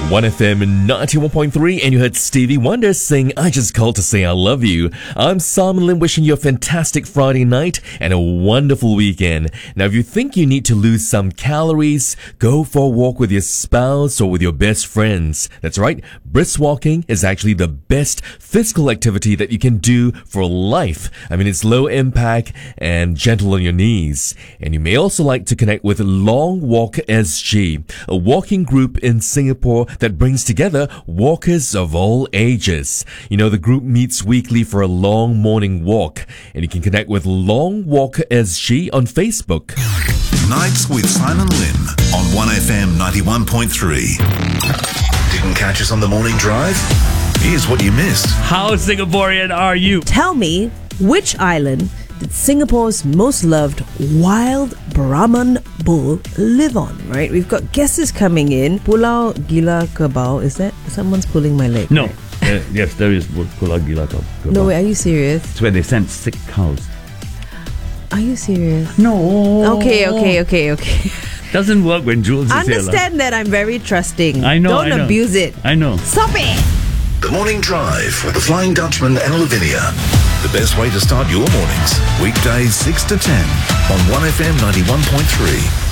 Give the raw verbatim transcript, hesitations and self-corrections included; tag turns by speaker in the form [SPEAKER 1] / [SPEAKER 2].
[SPEAKER 1] one F M ninety-one point three, and you heard Stevie Wonder sing I Just Called to Say I Love You. I'm Simon Lim, wishing you a fantastic Friday night and a wonderful weekend. Now, if you think you need to lose some calories, go for a walk with your spouse or with your best friends. That's right, brisk walking is actually the best physical activity that you can do for life. I mean, it's low impact and gentle on your knees. And you may also like to connect with Long Walk S G, a walking group in Singapore that brings together walkers of all ages. You know, the group meets weekly for a long morning walk, and you can connect with Long Walk S G on Facebook.
[SPEAKER 2] Nights with Simon Lim on one F M ninety-one point three. Didn't catch us on the morning drive? Here's what you missed.
[SPEAKER 3] How Singaporean are you?
[SPEAKER 4] Tell me, which island did Singapore's most loved wild Brahman bull live on, right? We've got guesses coming in. Pulau Gila Kebau, is that? Someone's pulling my leg.
[SPEAKER 3] No.
[SPEAKER 4] Right?
[SPEAKER 3] Uh, yes, there is Pulau Gila Kebau.
[SPEAKER 4] No, wait, are you serious?
[SPEAKER 3] It's where they send sick cows.
[SPEAKER 4] Are you serious?
[SPEAKER 3] No.
[SPEAKER 4] Okay, okay, okay, okay.
[SPEAKER 3] Doesn't work when Jules is here.
[SPEAKER 4] Understand that I'm very trusting.
[SPEAKER 3] I know,
[SPEAKER 4] Don't
[SPEAKER 3] I know.
[SPEAKER 4] abuse it.
[SPEAKER 3] I know.
[SPEAKER 4] Stop it!
[SPEAKER 2] The Morning Drive with the Flying Dutchman and Lavinia. The best way to start your mornings. Weekdays six to ten on one F M ninety-one point three.